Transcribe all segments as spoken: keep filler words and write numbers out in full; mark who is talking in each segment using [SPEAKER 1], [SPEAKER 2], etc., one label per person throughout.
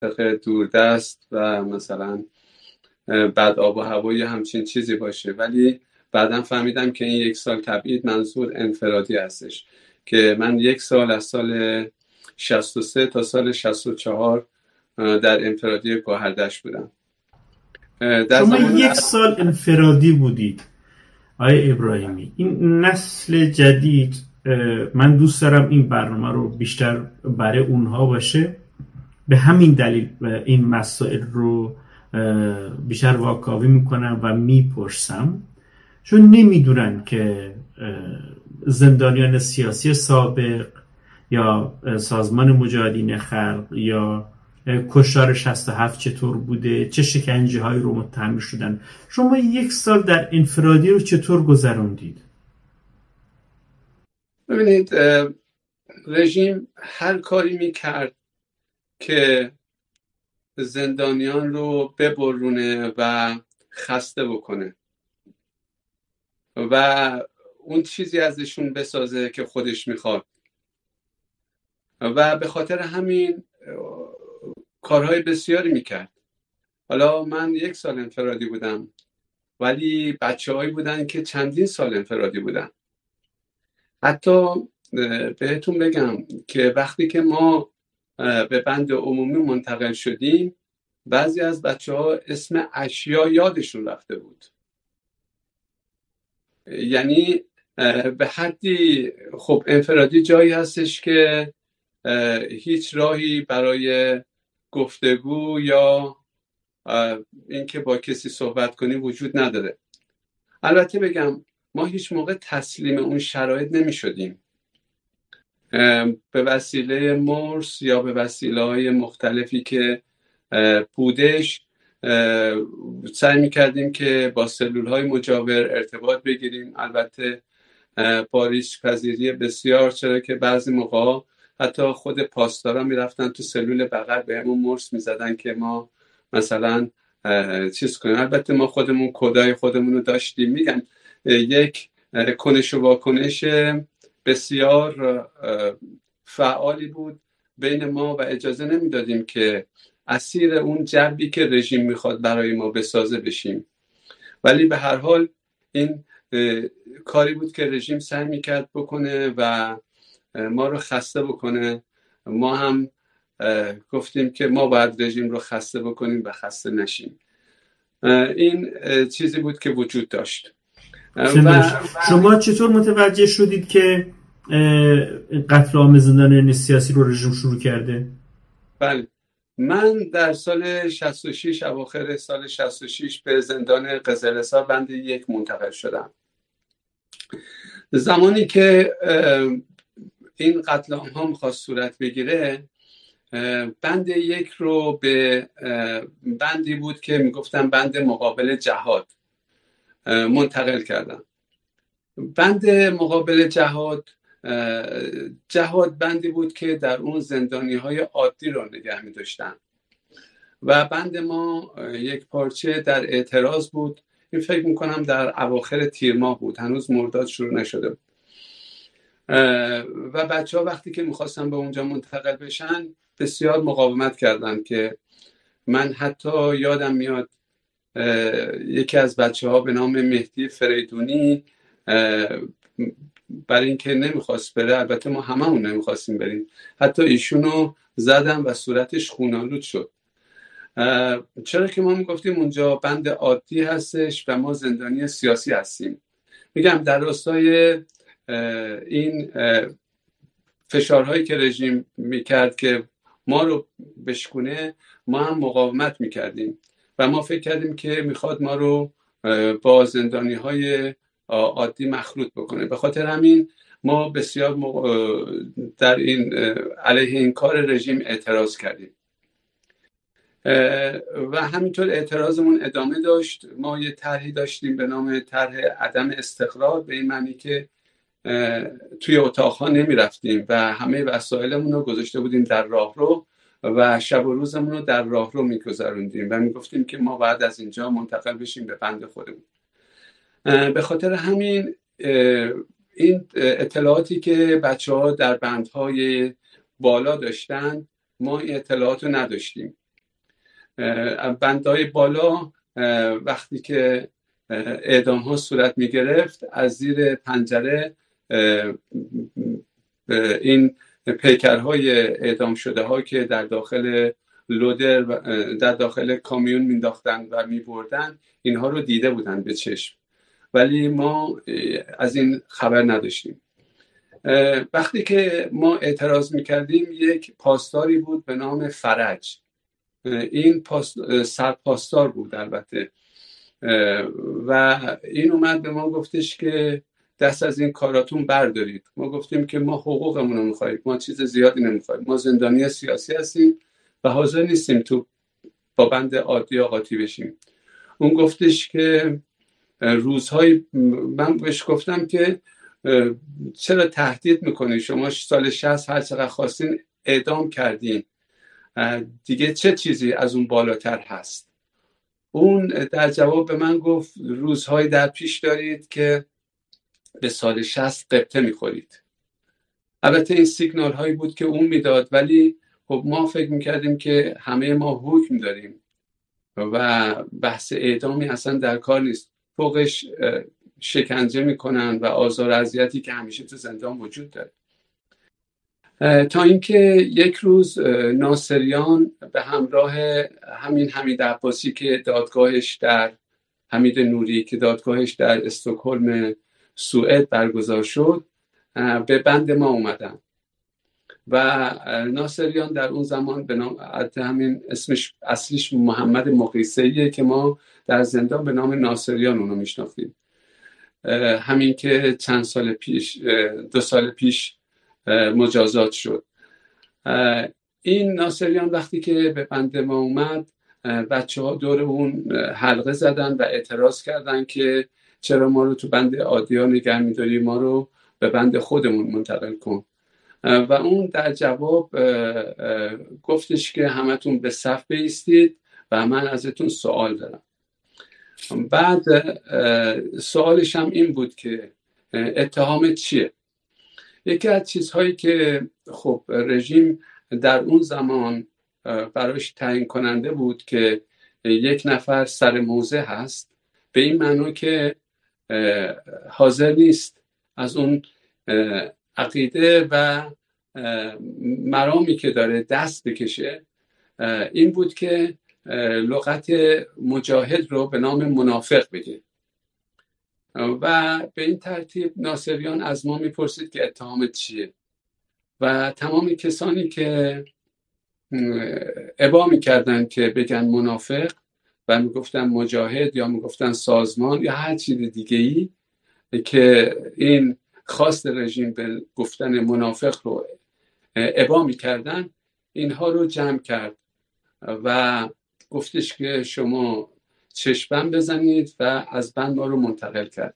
[SPEAKER 1] مناطق دوردست و مثلا بد آب و هوایی همچین چیزی باشه، ولی بعدم فهمیدم که این یک سال تبعید منظور انفرادی هستش، که من یک سال از سال شصت و سه تا سال شصت و چهار در انفرادی گوهردشت بودم. در
[SPEAKER 2] شما
[SPEAKER 1] زمان
[SPEAKER 2] یک سال انفرادی بودید آقای ابراهیمی. این نسل جدید، من دوست دارم این برنامه رو بیشتر برای اونها باشه، به همین دلیل این مسائل رو بیشتر واکاوی میکنم و میپرسم، چون نمیدونن که زندانیان سیاسی سابق یا سازمان مجاهدین خلق یا کشتار شصت و هفت چطور بوده، چه شکنجه هایی رو متهم شدن. شما یک سال در انفرادی رو چطور گذروندید؟
[SPEAKER 1] ببینید، رژیم هر کاری میکرد که زندانیان رو ببرونه و خسته بکنه و اون چیزی ازشون بسازه که خودش میخواد، و به خاطر همین کارهای بسیاری میکرد. حالا من یک سال انفرادی بودم، ولی بچه هایی بودن که چندین سال انفرادی بودن. حتی بهتون بگم که وقتی که ما به بند عمومی منتقل شدیم، بعضی از بچه ها اسم اشیا یادشون رفته بود. یعنی به حدی، خب انفرادی جایی هستش که هیچ راهی برای گفتگو یا اینکه با کسی صحبت کنی وجود نداره. البته بگم ما هیچ موقع تسلیم اون شرایط نمی شدیم. به وسیله مرس یا به وسیله های مختلفی که بودش سعی می کردیم که با سلول های مجاور ارتباط بگیریم، البته با ریسک پذیری بسیار، چرا که بعضی موقع حتی خود پاسدارا می رفتن تو سلول بغل به همون مرس می زدن که ما مثلا چیز کنیم. البته ما خودمون کدای خودمون رو داشتیم. میگم یک کنش و واکنش بسیار فعالی بود بین ما و اجازه نمیدادیم که اسیر اون جبی که رژیم میخواد برای ما بسازه بشیم. ولی به هر حال این کاری بود که رژیم سعی میکرد بکنه و ما رو خسته بکنه. ما هم گفتیم که ما باید رژیم رو خسته بکنیم و خسته نشیم. این چیزی بود که وجود داشت.
[SPEAKER 2] و شما چطور متوجه شدید که قتل عام زندانیان سیاسی رو رژیم شروع کرده؟
[SPEAKER 1] بله، من در سال شصت و شش، اواخر سال شصت و شش به زندان قزل‌حصار بند یک منتقل شدم. زمانی که این قتل عام ها میخواست صورت بگیره، بند یک رو به بندی بود که میگفتن بند مقابل جهاد منتقل کردم. بند مقابل جهاد جهاد بندی بود که در اون زندانی های عادی رو نگه می داشتن و بند ما یک پارچه در اعتراض بود. این فکر میکنم در اواخر تیر ماه بود، هنوز مرداد شروع نشده بود. و بچه ها وقتی که میخواستن به اونجا منتقل بشن بسیار مقاومت کردن، که من حتی یادم میاد یکی از بچه ها به نام مهدی فریدونی برای اینکه نمیخواست بره، البته ما هممون نمیخواستیم بریم، حتی ایشونو زدن و صورتش خون‌آلود شد. چرا که ما میگفتیم اونجا بند عادی هستش و ما زندانی سیاسی هستیم. میگم در راستای این فشارهایی که رژیم میکرد که ما رو بشکونه، ما هم مقاومت میکردیم و ما فکر کردیم که میخواد ما رو با زندانی های عادی مخلوط بکنه. به خاطر همین ما بسیار در این علیه این کار رژیم اعتراض کردیم و همینطور اعتراضمون ادامه داشت. ما یه طرحی داشتیم به نام طرح عدم استقرار، به این معنی که توی اتاقها نمی رفتیم و همه وسایلمون رو گذاشته بودیم در راهرو و شب و روزمون رو در راهرو می گذروندیم و می گفتیم که ما باید از اینجا منتقل بشیم به بند خودمون. به خاطر همین این اطلاعاتی که بچه ها در بندهای بالا داشتن ما این اطلاعات رو نداشتیم. بندهای بالا وقتی که اعدام ها صورت می گرفت از زیر پنجره این پیکرهای اعدام شده ها که در داخل لودر در داخل کامیون مینداختن و میبردن اینها رو دیده بودن به چشم، ولی ما از این خبر نداشتیم. وقتی که ما اعتراض میکردیم یک پاسداری بود به نام فرج. این پاس... سرپاسدار بود البته، و این اومد به ما گفتش که دست از این کاراتون بردارید. ما گفتیم که ما حقوقمون رو میخوایم، ما چیز زیادی نمیخوایم، ما زندانی سیاسی هستیم و حاضر نیستیم تو با بند عادی یا قاطی بشیم. اون گفتش که روزهای من بهش گفتم که چرا تهدید میکنی؟ شما سال شصت هر چقدر خواستین اعدام کردین، دیگه چه چیزی از اون بالاتر هست؟ اون در جواب به من گفت روزهایی در پیش دارید که به سال شصت قبطه میخورید. البته این سیگنال هایی بود که اون میداد، ولی خب ما فکر میکردیم که همه ما حکم داریم و بحث اعدامی اصلا در کار نیست. فوقش شکنجه میکنن و آزار و اذیتی که همیشه تو زندان وجود داره. تا اینکه یک روز ناصریان به همراه همین حمید عباسی که دادگاهش در حمید نوری که دادگاهش در استکهلم سوئد برگزار شد به بند ما اومدن و ناصریان در اون زمان به نام همین اسمش اصلیش محمد مقیسیه که ما در زندان به نام ناصریان اونو میشناختیم. همین که چند سال پیش دو سال پیش مجازات شد. این ناصریان وقتی که به بند ما اومد بچه ها دور اون حلقه زدن و اعتراض کردن که چرا ما رو تو بند عادی ها نگه می‌داری، ما رو به بند خودمون منتقل کن. و اون در جواب گفتش که همتون به صف بایستید و من ازتون سوال دارم. بعد سوالش هم این بود که اتهام چیه؟ یکی از چیزهایی که خب رژیم در اون زمان براش تعیین کننده بود که یک نفر سر موضع هست، به این معنی که حاضر نیست از اون عقیده و مرامی که داره دست بکشه. این بود که لغت مجاهد رو به نام منافق بگه و به این ترتیب ناصریان از ما میپرسید که اتهامت چیه و تمام کسانی که ابا میکردن که بگن منافق و میگفتن مجاهد یا میگفتن سازمان یا هر چیز دیگه ای که این خواست رژیم به گفتن منافق رو ابا میکردن، اینها رو جمع کرد و گفتش که شما چشمم بزنید و از بند ما رو منتقل کرد.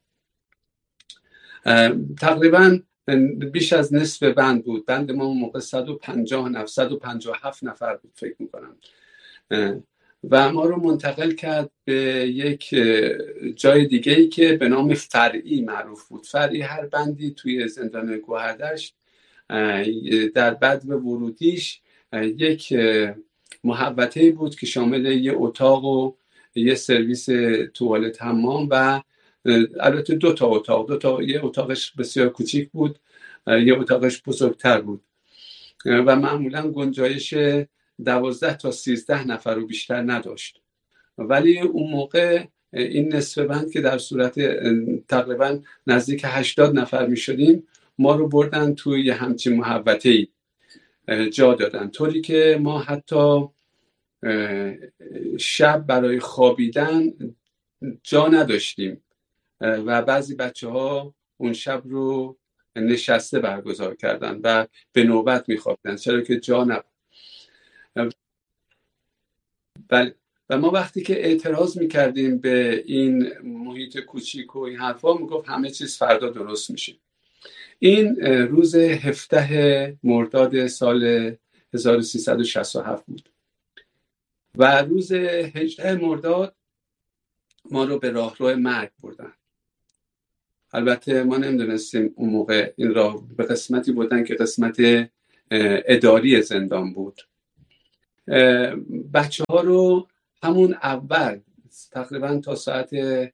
[SPEAKER 1] تقریبا بیش از نصف بند بود. بند ما موقع صد و پنجاه نفر صد و پنجاه و هفت نفر بود فکر میکنم و ما رو منتقل کرد به یک جای دیگه‌ای که به نام فرعی معروف بود. فرعی هر بندی توی زندان گوهردشت در بد ورودیش یک محوطه‌ای بود که شامل یه اتاق و یه سرویس توالت حمام و البته دو تا اتاق دو تا یه اتاقش بسیار کوچیک بود، یه اتاقش بزرگتر بود و معمولا گنجایش دوازده تا سیزده نفر رو بیشتر نداشت. ولی اون موقع این نصف بند که در صورت تقریبا نزدیک هشتاد نفر می شدیم، ما رو بردن توی یه همچین محوطه‌ای جا دادن، طوری که ما حتی شب برای خوابیدن جا نداشتیم و بعضی بچه ها اون شب رو نشسته برگزار کردن و به نوبت میخوابیدن چرا که جا نبود. و ما وقتی که اعتراض میکردیم به این محیط کوچیک و این حرفا، میگفت همه چیز فردا درست میشه. این روز هفدهم مرداد سال هزار و سیصد و شصت و هفت بود و روز هجدهم مرداد ما رو به راهرو مرگ بردن. البته ما نمیدونستیم اون موقع این راه به قسمتی بردن که قسمت اداری زندان بود بچه ها رو همون اول تقریبا تا ساعت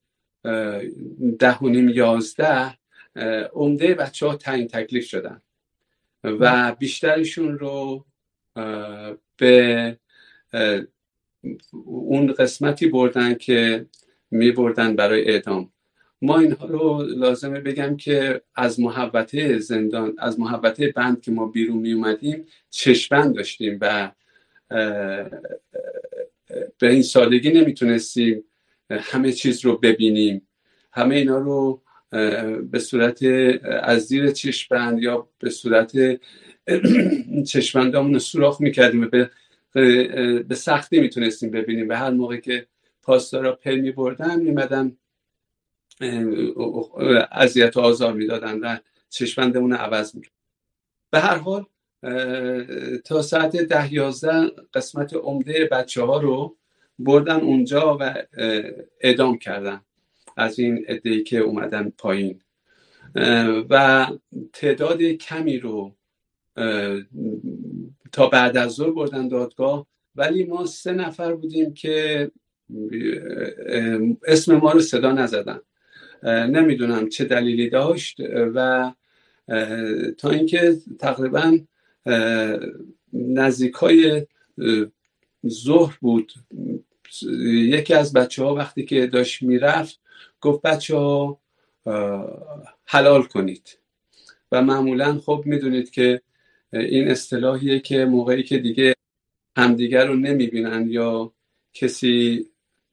[SPEAKER 1] ده و نیم یازده عمده بچه ها تعیین تکلیف شدن و بیشترشون رو به اون قسمتی بردن که می بردن برای اعدام. ما اینها رو لازمه بگم که از محوطه زندان، از محوطه بند که ما بیرون می اومدیم چشم‌بند داشتیم و به این سادگی نمیتونستیم همه چیز رو ببینیم. همه اینا رو به صورت از زیر چشم‌بند یا به صورت چشم‌بندامون رو سوراخ میکردیم و به به سختی میتونستیم ببینیم و هر موقع که پاسدارا پی میبردن میمدن اذیت و آزار میدادن و چشم‌بندمون رو عوض میکردن. به هر حال تا ساعت ده یازده قسمت عمده بچه ها رو بردن اونجا و اعدام کردن از این عده‌ای که اومدن پایین و تعداد کمی رو تا بعد از ظهر بردن دادگاه. ولی ما سه نفر بودیم که اسم ما رو صدا نزدن، نمیدونم چه دلیلی داشت و تا اینکه تقریبا نزدیکای ظهر بود یکی از بچه ها وقتی که داشت میرفت گفت بچه ها حلال کنید و معمولا خب میدونید که این اصطلاحیه که موقعی که دیگه همدیگر رو نمیبینن یا کسی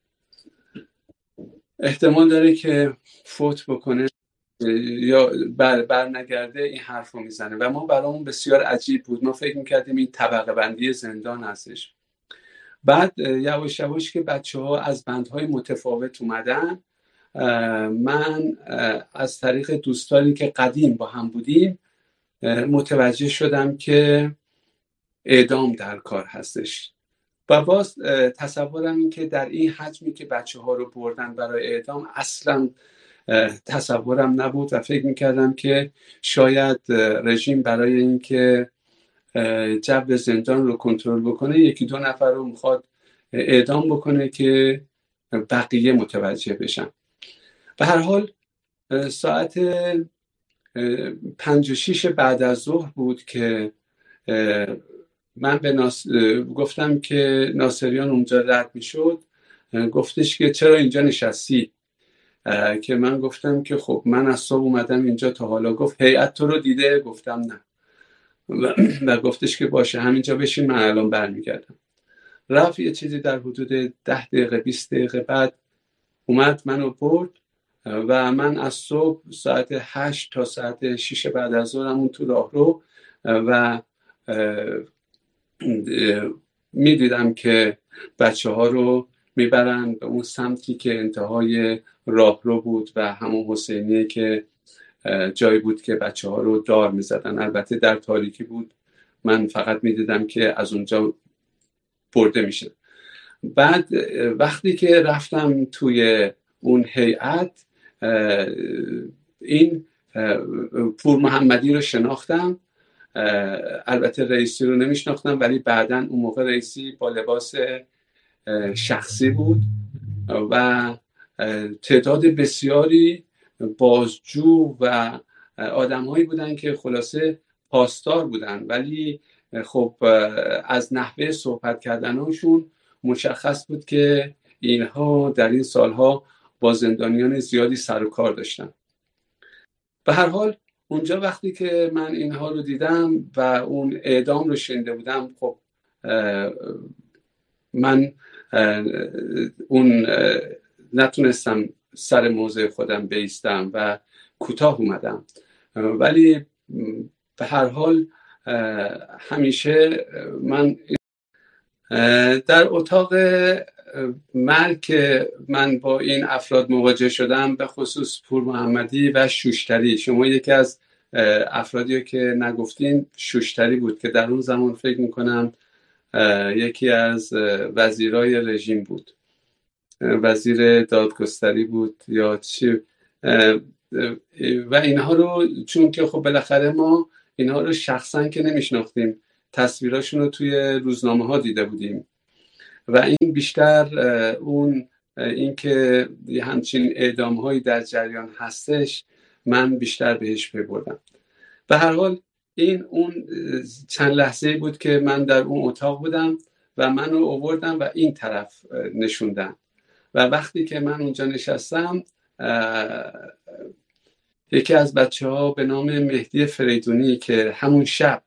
[SPEAKER 1] احتمال داره که فوت بکنه یا بر, بر نگرده این حرف رو میزنه و ما برامون بسیار عجیب بود. ما فکر میکردیم این طبقه بندی زندان هستش. بعد یواش یواش که بچه ها از بندهای متفاوت اومدن، من از طریق دوستانی که قدیم با هم بودیم متوجه شدم که اعدام در کار هستش و باز تصورم این که در این حجمی که بچه ها رو بردن برای اعدام اصلا تصورم نبود و فکر میکردم که شاید رژیم برای این که جو زندان رو کنترل بکنه یکی دو نفر رو میخواد اعدام بکنه که بقیه متوجه بشن. به هر حال ساعت پنج و شیش بعد از ظهر بود که من به ناس... گفتم که ناصریان اونجا رد میشد، گفتش که چرا اینجا نشستی؟ که من گفتم که خب من از صبح اومدم اینجا تا حالا. گفت هیئت تو رو دیده؟ گفتم نه و گفتش که باشه همینجا بشین من الان برمیگردم. رفت یه چیزی در حدود ده دقیقه بیست دقیقه بعد اومد منو برد و من از صبح ساعت هشت تا ساعت شش بعد از ظهرمون تو راه رو و میدیدم که بچه ها رو میبرن به اون سمتی که انتهای راه رو بود و همون حسینیه که جایی بود که بچه ها رو دار میزدن. البته در تاریکی بود، من فقط میدیدم که از اونجا برده میشه. بعد وقتی که رفتم توی اون هیئت این پور محمدی رو شناختم، البته رئیسی رو نمیشناختم ولی بعداً اون موقع رئیسی با لباس شخصی بود و تعداد بسیاری بازجو و آدم‌هایی بودن که خلاصه پاسدار بودن ولی خب از نحوه صحبت کردنشون مشخص بود که اینها در این سالها با زندانیان زیادی سر و کار داشتن. به هر حال اونجا وقتی که من اینها رو دیدم و اون اعدام رو شنیده بودم، خب من اون نتونستم سر موضع خودم بایستم و کوتاه اومدم، ولی به هر حال همیشه من در اتاق مرگ که من با این افراد مواجه شدم، به خصوص پور محمدی و شوشتری، شما یکی از افرادی که نگفتین شوشتری بود که در اون زمان فکر میکنم یکی از وزیرای رژیم بود، وزیر دادگستری بود یا چی، و اینها رو چون که خب بالاخره ما اینها رو شخصا که نمیشناختیم، تصویراشون رو توی روزنامه ها دیده بودیم و این بیشتر اون این که همچین اعدام هایی در جریان هستش من بیشتر بهش پی بردم. به هر حال این اون چند لحظه بود که من در اون اتاق بودم و من رو آوردم و این طرف نشوندم و وقتی که من اونجا نشستم یکی از بچه ها به نام مهدی فریدونی که همون شب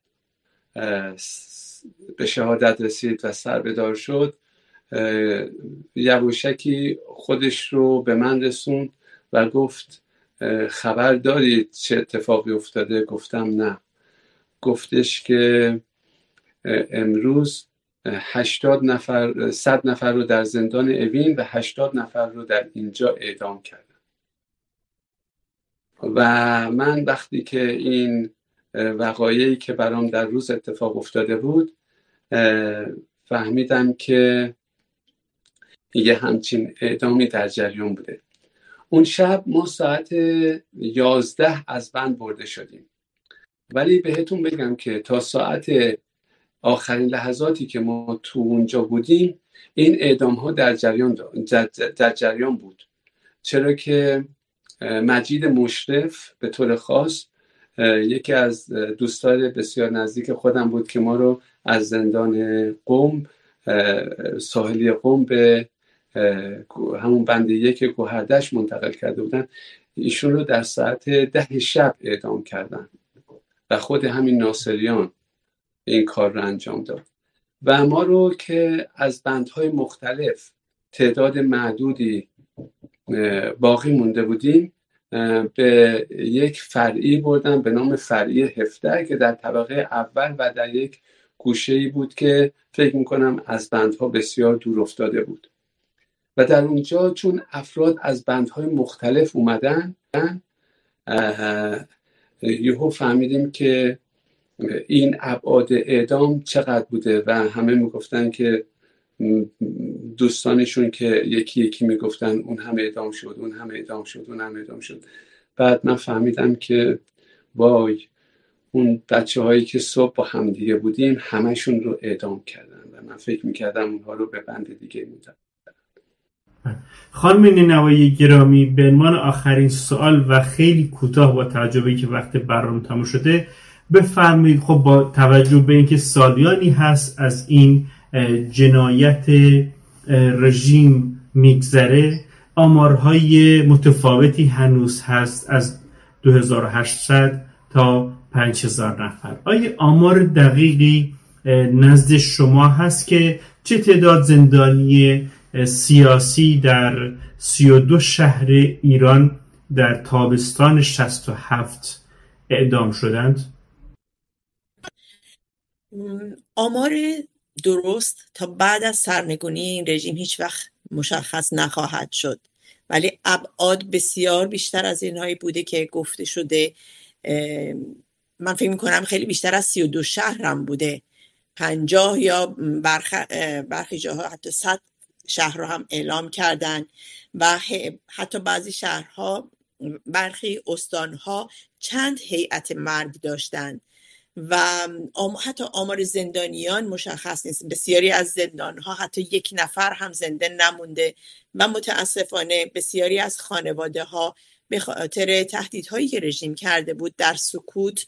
[SPEAKER 1] به شهادت رسید و سربدار شد یواشکی خودش رو به من رسوند و گفت خبر دارید چه اتفاقی افتاده؟ گفتم نه. گفتش که امروز هشتاد نفر صد نفر رو در زندان اوین و هشتاد نفر رو در اینجا اعدام کردن. و من وقتی که این وقایعی که برام در روز اتفاق افتاده بود فهمیدم که یه همچین اعدامی در جریان بوده. اون شب ما ساعت یازده از بند برده شدیم، ولی بهتون بگم که تا ساعت آخرین لحظاتی که ما تو اونجا بودیم این اعدام ها در جریان در جریان بود، چرا که مجید مشرف به طور خاص یکی از دوستان بسیار نزدیک خودم بود که ما رو از زندان قم ساحلی قم به همون بند یک گوهردش منتقل کرده بودن. ایشون رو در ساعت ده شب اعدام کردن و خود همین ناصریان این کار رو انجام داد و ما رو که از بندهای مختلف تعداد معدودی باقی مونده بودیم به یک فرعی بردن به نام فرعی هفده که در طبقه اول و در یک گوشه‌ای بود که فکر میکنم از بندها بسیار دور افتاده بود و در اونجا چون افراد از بندهای مختلف اومدن یهو فهمیدیم که این ابعاد اعدام چقدر بوده و همه میگفتن که دوستانشون که یکی یکی میگفتن اون هم اعدام شد اون هم اعدام شد اون هم اعدام شد. بعد من فهمیدم که وای اون بچه هایی که صبح با هم دیگه بودیم همشون رو اعدام کردن و من فکر میکردم اونها رو به بند دیگه میدن.
[SPEAKER 2] خانم نینوایی گرامی، به عنوان آخرین سوال و خیلی کوتاه با توجه که وقت برنامه تموم شده بفرمایید خب با توجه به اینکه سالیانی هست از این جنایت رژیم میگذره، آمارهای متفاوتی هنوز هست از دو هزار و هشتصد تا پنج هزار نفر. آیا آمار دقیقی نزد شما هست که چه تعداد زندانی سیاسی در سی و دو شهر ایران در تابستان شصت و هفت اعدام شدند؟
[SPEAKER 3] آمار درست تا بعد از سرنگونی این رژیم هیچ وقت مشخص نخواهد شد، ولی ابعاد بسیار بیشتر از اینهایی بوده که گفته شده. من فکر میکنم خیلی بیشتر از سی و دو شهرم بوده، پنجاه یا برخ... برخی جاها حتی صد شهر رو هم اعلام کردن و حتی بعضی شهرها برخی استانها چند هیئت مرگ داشتن و حتی آمار زندانیان مشخص نیست. بسیاری از زندانها حتی یک نفر هم زنده نمونده و متاسفانه بسیاری از خانواده ها به خاطر تهدیدهایی که رژیم کرده بود در سکوت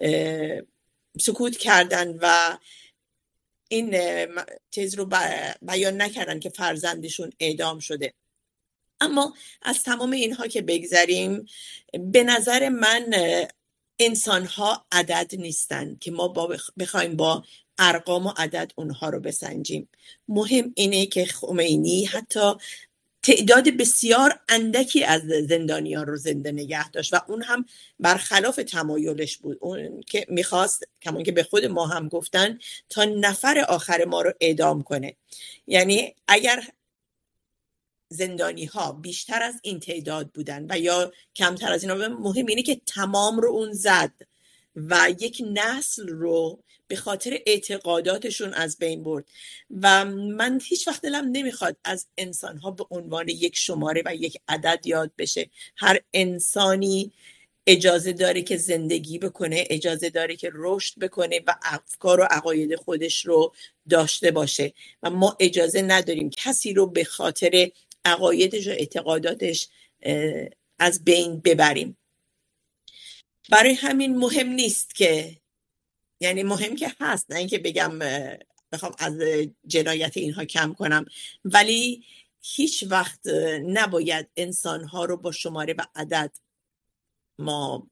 [SPEAKER 3] سکوت کردن و این تز رو بیان نکردن که فرزندشون اعدام شده. اما از تمام اینها که بگذریم، به نظر من انسان‌ها عدد نیستن که ما با بخوایم با ارقام و عدد اونها رو بسنجیم. مهم اینه که خمینی حتی تعداد بسیار اندکی از زندانیان رو زنده نگه داشت و اون هم برخلاف تمایلش بود. اون که میخواست کمان که به خود ما هم گفتن تا نفر آخر ما رو اعدام کنه. یعنی اگر زندانی ها بیشتر از این تعداد بودن و یا کمتر از اینا، مهم اینه که تمام رو اون زد و یک نسل رو به خاطر اعتقاداتشون از بین برد و من هیچ وقت دلم نمیخواد از انسان ها به عنوان یک شماره و یک عدد یاد بشه. هر انسانی اجازه داره که زندگی بکنه، اجازه داره که رشد بکنه و افکار و عقاید خودش رو داشته باشه و ما اجازه نداریم کسی رو به خاطر عقایدش و اعتقاداتش از بین ببریم. برای همین مهم نیست که، یعنی مهم که هست، نه اینکه بگم بخوام از جنایت اینها کم کنم، ولی هیچ وقت نباید انسانها رو با شماره و عدد ما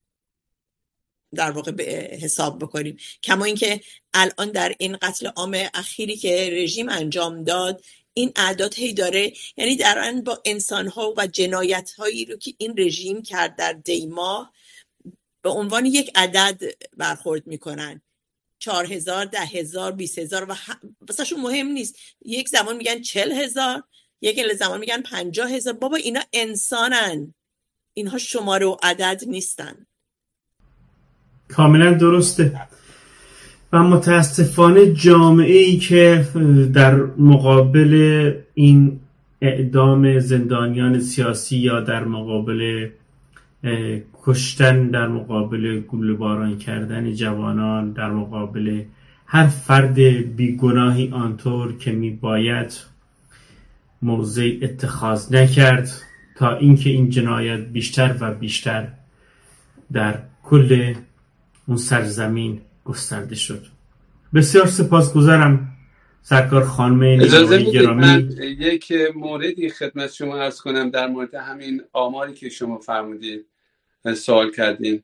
[SPEAKER 3] در واقع به حساب بکنیم. کما اینکه الان در این قتل عام اخیری که رژیم انجام داد این اعداد هی داره، یعنی در آن با انسانها و جنایت هایی رو که این رژیم کرد در دی ماه به عنوان یک عدد برخورد میکنن. چهار هزار، ده هزار، بیس هزار و بسه شون مهم نیست. یک زمان میگن چل هزار، یک زمان میگن پنجاه هزار. بابا اینا انسانن، اینها شماره و عدد نیستن.
[SPEAKER 2] کاملا درسته. و متاسفانه جامعه ای که در مقابل این اعدام زندانیان سیاسی یا در مقابل کشتن، در مقابل گلوباران کردن جوانان، در مقابل هر فرد بیگناهی آنطور که می باید موضع اتخاذ نکرد تا اینکه این جنایت بیشتر و بیشتر در کل اون سرزمین گسترده شد. بسیار سپاسگزارم سرکار خانم نیروی گرامی.
[SPEAKER 1] من یک موردی خدمت شما عرض کنم در مورد همین آماری که شما فرمودید، سوال کردین.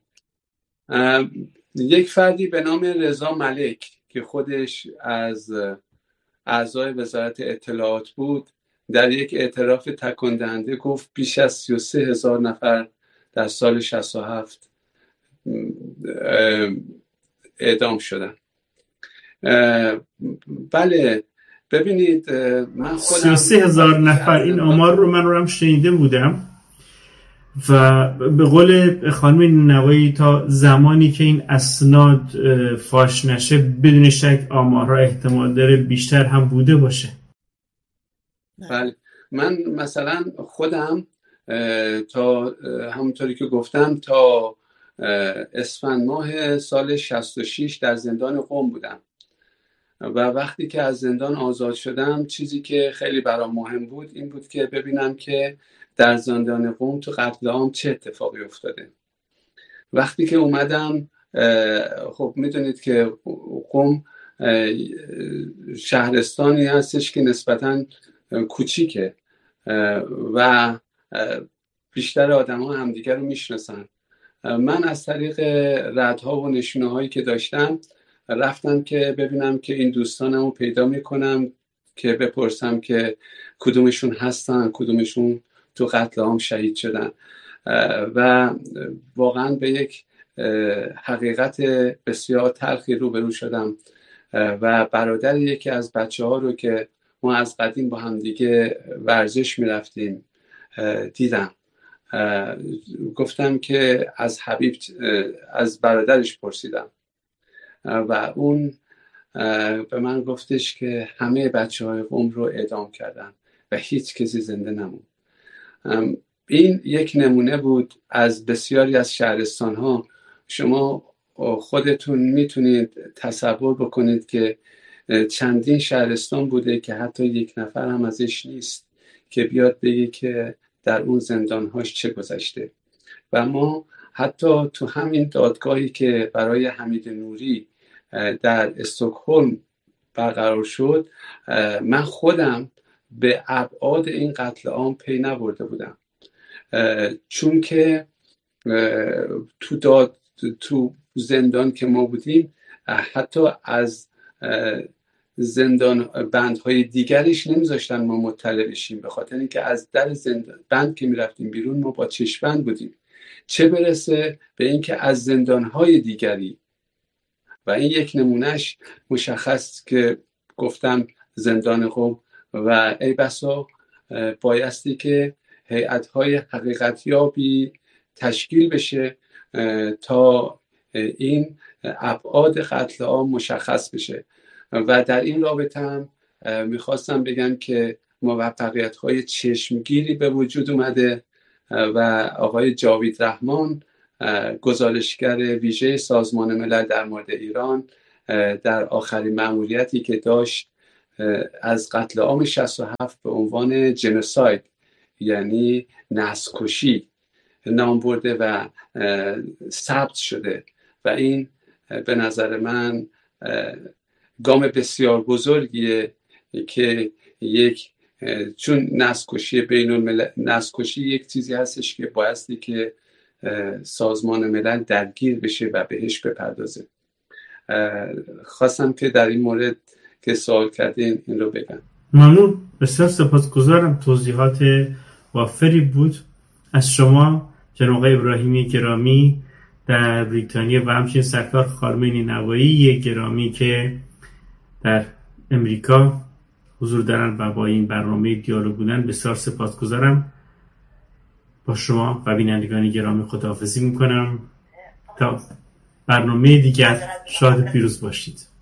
[SPEAKER 1] یک فردی به نام رضا ملک که خودش از اعضای وزارت اطلاعات بود در یک اعتراف تکان دهنده گفت بیش از سی و سه هزار نفر در سال شصت و هفت اعدام شدن. بله ببینید من خودم
[SPEAKER 2] سی و سه هزار نفر، این آمار رو من رو هم شنیده بودم و به قول خانم نوایی تا زمانی که این اسناد فاش نشه بدون شک آمارها احتمال داره بیشتر هم بوده باشه.
[SPEAKER 1] بله من مثلا خودم تا همونطوری که گفتم تا اسفند ماه سال شصت و شش در زندان قم بودم و وقتی که از زندان آزاد شدم چیزی که خیلی برام مهم بود این بود که ببینم که در زندان قم تو قتل عام چه اتفاقی افتاده. وقتی که اومدم خب میدونید که قم شهرستانی هستش که نسبتاً کوچیکه و بیشتر آدم ها همدیگر رو میشناسن. من از طریق ردها و نشونه هایی که داشتم رفتم که ببینم که این دوستانم رو پیدا میکنم که بپرسم که کدومشون هستن، کدومشون تو قتل عام شهید شدن و واقعا به یک حقیقت بسیار تلخی روبرو شدم و برادر یکی از بچه ها رو که ما از قدیم با هم دیگه ورزش میرفتیم دیدم. گفتم که از حبیب از برادرش پرسیدم و اون به من گفتش که همه بچه های قم رو اعدام کردن و هیچ کسی زنده نموند. این یک نمونه بود از بسیاری از شهرستان ها. شما خودتون میتونید تصور بکنید که چندین شهرستان بوده که حتی یک نفر هم ازش نیست که بیاد بگه که در اون زندانهاش چه گذشته. و ما حتی تو همین دادگاهی که برای حمید نوری در استکهلم برقرار شد من خودم به ابعاد این قتل عام پی نبرده بودم، چون که تو داد تو زندان که ما بودیم حتی از زندان بندهای دیگرش نمیذاشتن ما مطلع بشیم، به خاطر اینکه از در زندان بند که میرفتیم بیرون ما با چشم بند بودیم، چه برسه به اینکه از زندانهای دیگری. و این یک نمونهش مشخص که گفتم زندان قم و ای بسا بایستی که هیئت‌های حقیقتیابی تشکیل بشه تا این ابعاد قتل عام مشخص بشه. و در این رابطه هم میخواستم بگم که موفقیت‌های چشمگیری به وجود اومده و آقای جاوید رحمان گزارشگر ویژه سازمان ملل در مورد ایران در آخرین مأموریتی که داشت از قتل عام شصت و هفت به عنوان جنوساید یعنی نسل‌کشی نام برده و ثبت شده و این به نظر من گام بسیار بزرگیه که یک چون نسل‌کشی بین الملل نسل‌کشی یک چیزی هستش که بایستی که سازمان ملل درگیر بشه و بهش بپردازه. خواستم که در این مورد که سوال کردین این رو بگم.
[SPEAKER 2] ممنون، بسیار سپاسگزارم. توضیحات وافری بود از شما جناب آقای ابراهیمی گرامی در بریتانیا و همچنین سرکار خارمینی نوایی گرامی که در امریکا حضور دارن و با این برنامه دیالوگ بودن. بسیار سپاسگزارم. با شما و بینندگان گرامی خداحافظی میکنم تا برنامه دیگر. شاد پیروز باشید.